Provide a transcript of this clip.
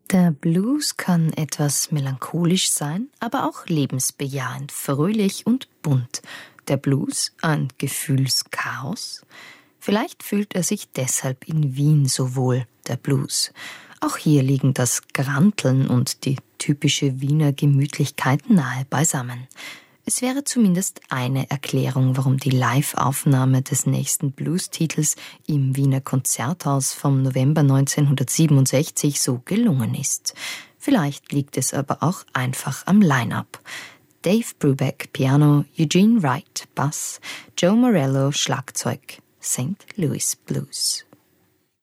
Der Blues kann etwas melancholisch sein, aber auch lebensbejahend, fröhlich und bunt. Der Blues ein Gefühlschaos? Vielleicht fühlt er sich deshalb in Wien so wohl, der Blues. Auch hier liegen das Granteln und die typische Wiener Gemütlichkeit nahe beisammen. Es wäre zumindest eine Erklärung, warum die Live-Aufnahme des nächsten Blues-Titels im Wiener Konzerthaus vom November 1967 so gelungen ist. Vielleicht liegt es aber auch einfach am Line-up. Dave Brubeck Piano, Eugene Wright Bass, Joe Morello Schlagzeug, St. Louis Blues.